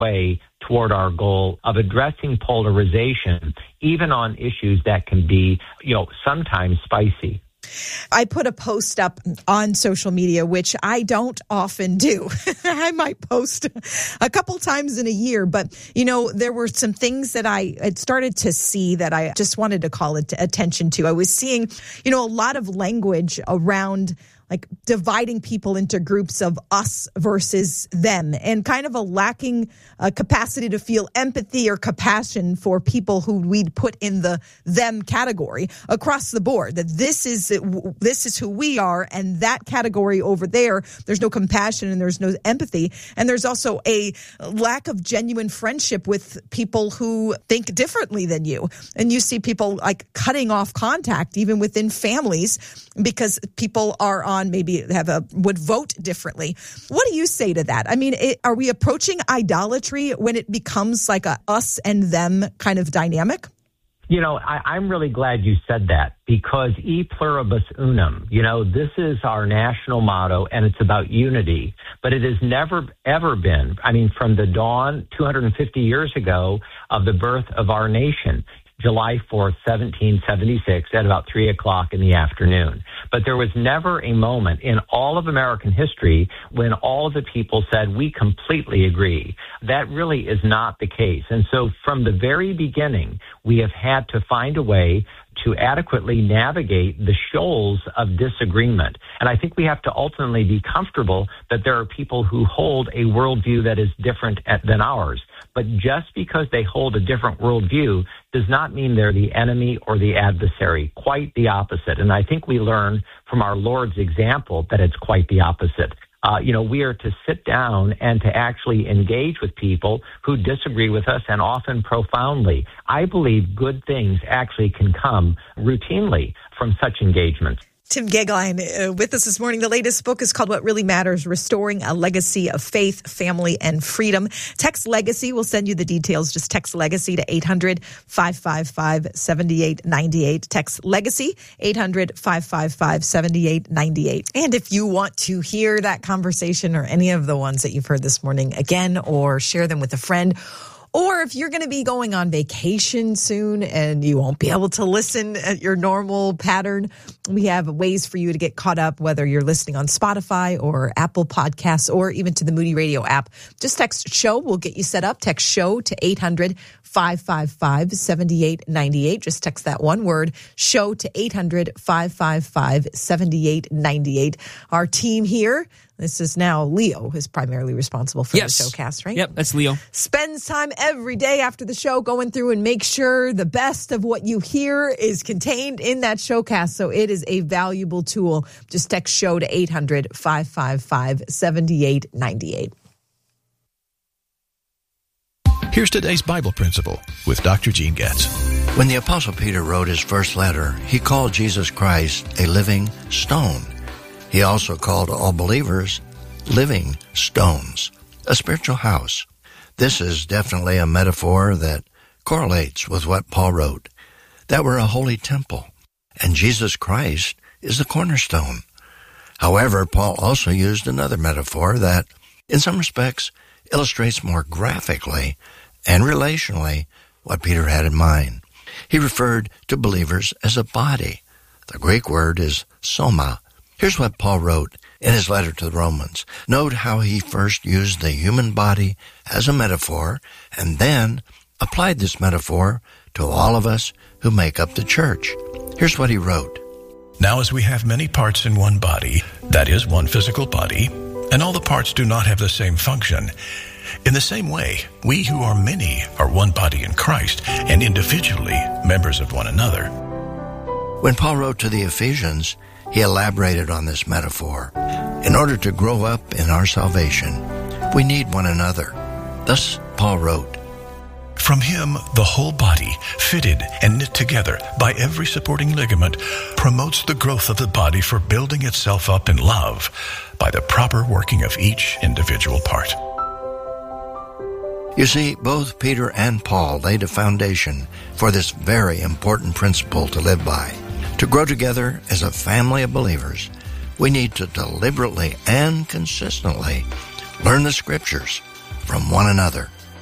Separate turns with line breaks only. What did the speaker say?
way toward our goal of addressing polarization, even on issues that can be, sometimes spicy.
I put a post up on social media, which I don't often do. I might post a couple times in a year, but, there were some things that I had started to see that I just wanted to call attention to. I was seeing, a lot of language around like dividing people into groups of us versus them, and kind of a lacking capacity to feel empathy or compassion for people who we'd put in the them category across the board. That this is who we are, and that category over there's no compassion and there's no empathy, and there's also a lack of genuine friendship with people who think differently than you. And you see people like cutting off contact even within families because people are on maybe would vote differently. What do you say to that? I mean, are we approaching idolatry when it becomes like a us and them kind of dynamic?
I'm really glad you said that, because e pluribus unum, this is our national motto, and it's about unity. But it has never, ever been, from the dawn 250 years ago of the birth of our nation, July 4th, 1776, at about 3 o'clock in the afternoon. But there was never a moment in all of American history when all of the people said, we completely agree. That really is not the case. And so from the very beginning, we have had to find a way to adequately navigate the shoals of disagreement. And I think we have to ultimately be comfortable that there are people who hold a worldview that is different than ours. But just because they hold a different worldview does not mean they're the enemy or the adversary. Quite the opposite. And I think we learn from our Lord's example that it's quite the opposite. We are to sit down and to actually engage with people who disagree with us, and often profoundly. I believe good things actually can come routinely from such engagements.
Tim Goeglein with us this morning. The latest book is called What Really Matters, Restoring a Legacy of Faith, Family, and Freedom. Text Legacy. We'll send you the details. Just text Legacy to 800-555-7898. Text Legacy, 800-555-7898. And if you want to hear that conversation or any of the ones that you've heard this morning again, or share them with a friend, or if you're going to be going on vacation soon and you won't be able to listen at your normal pattern, we have ways for you to get caught up, whether you're listening on Spotify or Apple Podcasts or even to the Moody Radio app. Just text SHOW. We'll get you set up. Text SHOW to 800-555-7898. Just text that one word, SHOW, to 800-555-7898. Our team here, this is now Leo, who's primarily responsible for the showcast, right?
Yep, that's Leo.
Spends time every day after the show going through and make sure the best of what you hear is contained in that showcast. So it is a valuable tool. Just text SHOW to 800-555-7898.
Here's today's Bible principle with Dr. Gene Getz.
When the Apostle Peter wrote his first letter, he called Jesus Christ a living stone. He also called all believers living stones, a spiritual house. This is definitely a metaphor that correlates with what Paul wrote, that we're a holy temple, and Jesus Christ is the cornerstone. However, Paul also used another metaphor that, in some respects, illustrates more graphically and relationally what Peter had in mind. He referred to believers as a body. The Greek word is soma. Here's what Paul wrote in his letter to the Romans. Note how he first used the human body as a metaphor and then applied this metaphor to all of us who make up the church. Here's what he wrote.
Now as we have many parts in one body, that is, one physical body, and all the parts do not have the same function, in the same way, we who are many are one body in Christ and individually members of one another.
When Paul wrote to the Ephesians, he elaborated on this metaphor. In order to grow up in our salvation, we need one another. Thus, Paul wrote,
From him, the whole body, fitted and knit together by every supporting ligament, promotes the growth of the body for building itself up in love by the proper working of each individual part.
You see, both Peter and Paul laid a foundation for this very important principle to live by. To grow together as a family of believers, we need to deliberately and consistently learn the Scriptures from one another.